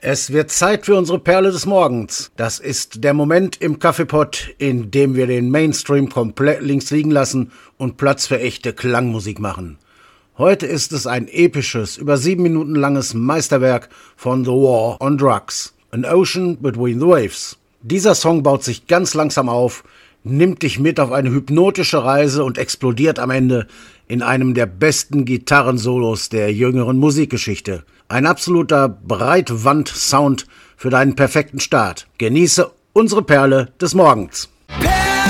Es wird Zeit für unsere Perle des Morgens. Das ist der Moment im Kaffeepott, in dem wir den Mainstream komplett links liegen lassen und Platz für echte Klangmusik machen. Heute ist es ein episches, über 7 Minuten langes Meisterwerk von The War on Drugs. An Ocean Between the Waves. Dieser Song baut sich ganz langsam auf, nimmt dich mit auf eine hypnotische Reise und explodiert am Ende in einem der besten Gitarrensolos der jüngeren Musikgeschichte. Ein absoluter Breitwand-Sound für deinen perfekten Start. Genieße unsere Perle des Morgens.